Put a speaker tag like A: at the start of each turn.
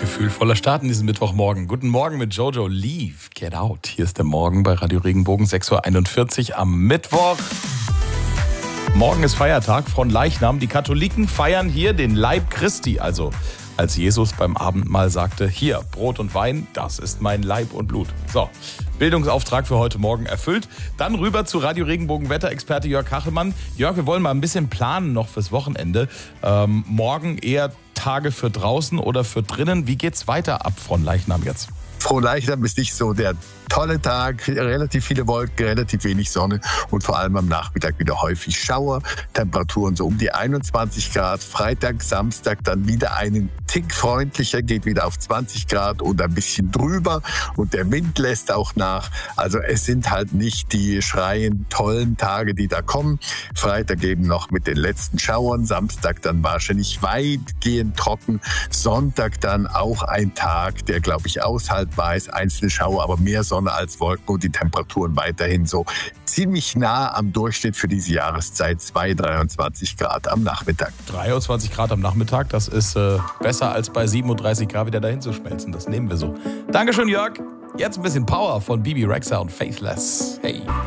A: Gefühlvoller Start in diesem Mittwochmorgen. Guten Morgen mit Jojo. Leave, get out. Hier ist der Morgen bei Radio Regenbogen, 6.41 Uhr am Mittwoch. Morgen ist Feiertag, Fronleichnam. Die Katholiken feiern hier den Leib Christi. Also als Jesus beim Abendmahl sagte, hier, Brot und Wein, das ist mein Leib und Blut. So, Bildungsauftrag für heute Morgen erfüllt. Dann rüber zu Radio Regenbogen Wetterexperte Jörg Kachelmann. Jörg, wir wollen mal ein bisschen planen noch fürs Wochenende. Morgen eher Tage für draußen oder für drinnen. Wie geht's weiter ab Fronleichnam jetzt?
B: Fronleichnam ist nicht so der tolle Tag, relativ viele Wolken, relativ wenig Sonne und vor allem am Nachmittag wieder häufig Schauer. Temperaturen so um die 21 Grad. Freitag, Samstag dann wieder einen Tick freundlicher, geht wieder auf 20 Grad und ein bisschen drüber und der Wind lässt auch nach. Also es sind halt nicht die schreiend tollen Tage, die da kommen. Freitag eben noch mit den letzten Schauern, Samstag dann wahrscheinlich weitgehend trocken. Sonntag dann auch ein Tag, der glaube ich aushaltbar ist. Einzelne Schauer, aber mehr Sonne als Wolken und die Temperaturen weiterhin so ziemlich nah am Durchschnitt für diese Jahreszeit, 23 Grad am Nachmittag.
A: 23 Grad am Nachmittag, das ist besser als bei 37 Grad wieder dahin zu schmelzen. Das nehmen wir so. Dankeschön, Jörg. Jetzt ein bisschen Power von Bibi Rexha und Faithless. Hey.